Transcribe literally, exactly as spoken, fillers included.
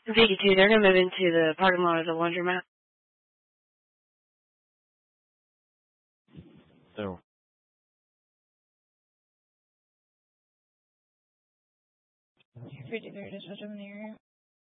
V two, they're going to move into the parking lot of the laundromat. So. Refrigerator dispatch in the area.